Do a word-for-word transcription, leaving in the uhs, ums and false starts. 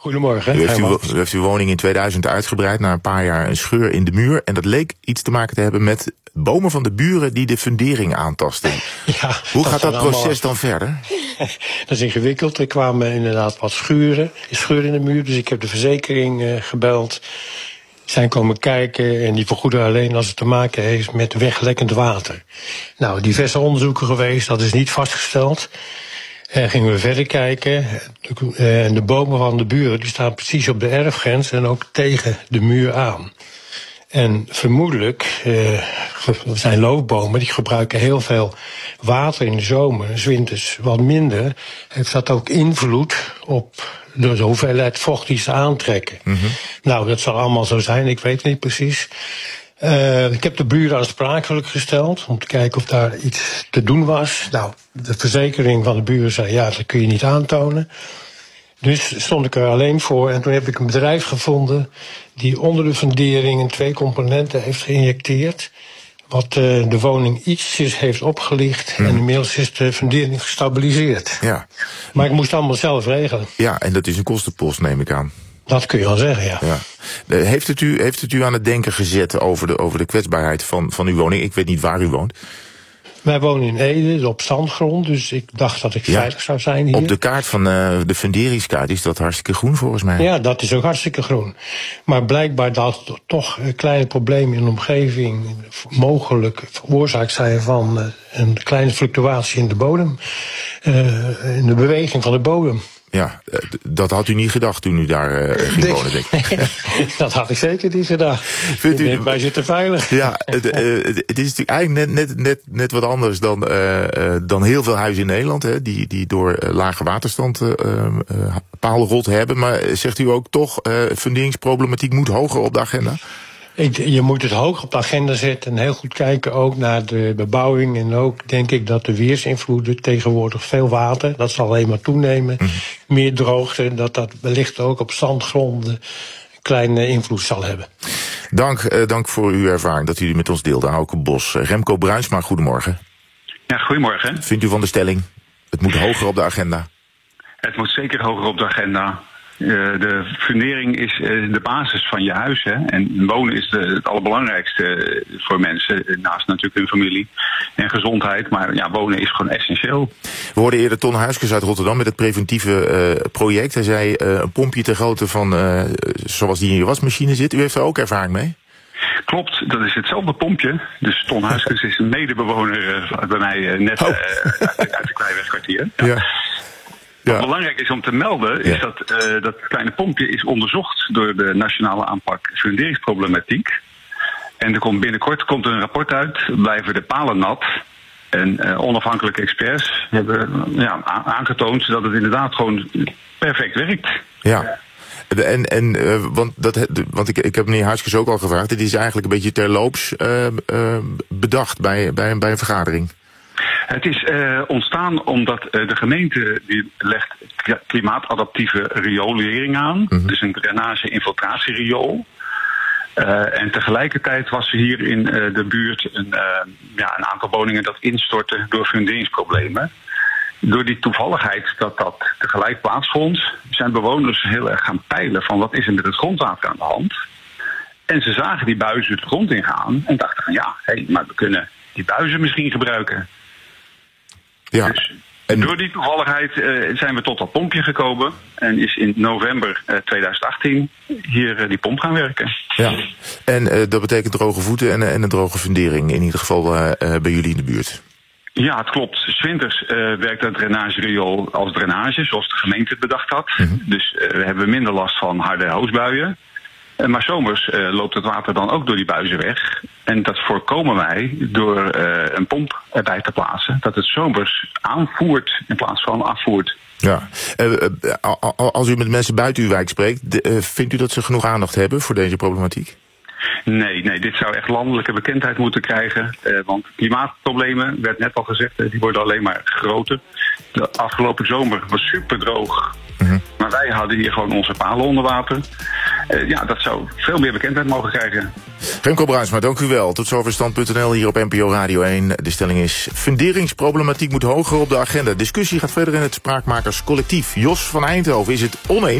Goedemorgen. U heeft, uw, u heeft uw woning in tweeduizend uitgebreid, na een paar jaar een scheur in de muur. En dat leek iets te maken te hebben met bomen van de buren die de fundering aantasten. Ja, Hoe gaat dat proces allemaal... dan verder? Dat is ingewikkeld. Er kwamen inderdaad wat schuren, scheuren in de muur. Dus ik heb de verzekering uh, gebeld. Zijn komen kijken en die vergoeden alleen als het te maken heeft met weglekkend water. Nou, diverse onderzoeken geweest, dat is niet vastgesteld. En gingen we verder kijken. En de bomen van de buren die staan precies op de erfgrens en ook tegen de muur aan. En vermoedelijk uh, zijn loofbomen, die gebruiken heel veel water in de zomer, 's winters wat minder. Heeft dat ook invloed op de hoeveelheid vocht die ze aantrekken. Mm-hmm. Nou, dat zal allemaal zo zijn, ik weet het niet precies. Uh, ik heb de buren aansprakelijk gesteld om te kijken of daar iets te doen was. Nou, de verzekering van de buren zei, ja, dat kun je niet aantonen. Dus stond ik er alleen voor en toen heb ik een bedrijf gevonden die onder de fundering in twee componenten heeft geïnjecteerd. Wat uh, de woning ietsjes heeft opgelicht hmm. en inmiddels is de fundering gestabiliseerd. Ja. Maar ik moest allemaal zelf regelen. Ja, en dat is een kostenpost, neem ik aan. Dat kun je wel zeggen, ja. ja. Heeft, het u, heeft het u aan het denken gezet over de, over de kwetsbaarheid van, van uw woning? Ik weet niet waar u woont. Wij wonen in Ede, op zandgrond, dus ik dacht dat ik ja, veilig zou zijn hier. Op de kaart van uh, de funderingskaart is dat hartstikke groen volgens mij. Ja, dat is ook hartstikke groen. Maar blijkbaar dat toch kleine problemen in de omgeving mogelijk veroorzaakt zijn van uh, een kleine fluctuatie in de bodem. Uh, in de beweging van de bodem. Ja, dat had u niet gedacht toen u daar uh, ging nee, wonen, denk ik. Nee, dat had ik zeker niet gedacht. Vindt u, wij zitten veilig. Ja, het, uh, het is natuurlijk eigenlijk net, net, net, net wat anders dan, uh, uh, dan heel veel huizen in Nederland, hè, die, die door uh, lage waterstand uh, uh, paalrot hebben. Maar zegt u ook toch, uh, funderingsproblematiek moet hoger op de agenda? Je moet het hoog op de agenda zetten en heel goed kijken ook naar de bebouwing. En ook denk ik dat de weersinvloeden tegenwoordig veel water, dat zal alleen maar toenemen. Mm-hmm. Meer droogte, dat dat wellicht ook op zandgronden een kleine invloed zal hebben. Dank, uh, dank voor uw ervaring dat u die met ons deelde, Auke Bos. Remco Bruinsma, goedemorgen. Ja, goedemorgen. Vindt u van de stelling, het moet hoger op de agenda? Het moet zeker hoger op de agenda. Uh, de fundering is uh, de basis van je huis. Hè? En wonen is de, het allerbelangrijkste voor mensen. Naast natuurlijk hun familie en gezondheid. Maar ja, wonen is gewoon essentieel. We hoorden eerder Ton Huiskes uit Rotterdam met het preventieve uh, project. Hij zei uh, een pompje ter grootte van uh, zoals die in je wasmachine zit. U heeft er ook ervaring mee? Klopt, dat is hetzelfde pompje. Dus Ton Huiskes is een medebewoner uh, bij mij uh, net uh, oh. uit, uit de Kleiwegkwartier. Ja. ja. Wat ja. belangrijk is om te melden, is ja. dat uh, dat kleine pompje is onderzocht door de Nationale Aanpak Funderingsproblematiek. En er komt binnenkort komt er een rapport uit, blijven de palen nat. En uh, onafhankelijke experts hebben ja, aangetoond dat het inderdaad gewoon perfect werkt. Ja. En, en uh, want, dat, want ik, ik heb meneer Huiskes ook al gevraagd, dit is eigenlijk een beetje terloops uh, uh, bedacht bij, bij, bij een vergadering. Het is uh, ontstaan omdat uh, de gemeente die legt klimaatadaptieve riolering aan. Mm-hmm. Dus een drainage-infiltratieriool. Uh, en tegelijkertijd was er hier in uh, de buurt een, uh, ja, een aantal woningen dat instortten door funderingsproblemen. Door die toevalligheid dat dat tegelijk plaatsvond, zijn bewoners heel erg gaan peilen van wat is er met het grondwater aan de hand. En ze zagen die buizen de grond ingaan en dachten van ja, hé, maar we kunnen die buizen misschien gebruiken. Ja. Dus en door die toevalligheid uh, zijn we tot dat pompje gekomen. En is in november uh, tweeduizend achttien hier uh, die pomp gaan werken. Ja, en uh, dat betekent droge voeten en, en een droge fundering. In ieder geval uh, uh, bij jullie in de buurt. Ja, het klopt. 's Winters uh, werkt dat drainageriool als drainage, zoals de gemeente het bedacht had. Mm-hmm. Dus uh, we hebben minder last van harde hoosbuien. Maar zomers uh, loopt het water dan ook door die buizen weg. En dat voorkomen wij door uh, een pomp erbij te plaatsen. Dat het zomers aanvoert in plaats van afvoert. Ja. Uh, uh, als u met mensen buiten uw wijk spreekt, de, uh, vindt u dat ze genoeg aandacht hebben voor deze problematiek? Nee, nee, dit zou echt landelijke bekendheid moeten krijgen. Uh, want klimaatproblemen, werd net al gezegd, uh, die worden alleen maar groter. De afgelopen zomer was super droog. Mm-hmm. Maar wij hadden hier gewoon onze palen onder water. Uh, ja, dat zou veel meer bekendheid mogen krijgen. Remco Bruinsma, dank u wel. Tot zover stand punt n l hier op N P O Radio één. De stelling is, funderingsproblematiek moet hoger op de agenda. Discussie gaat verder in het Spraakmakerscollectief. Jos van Eindhoven is het oneens.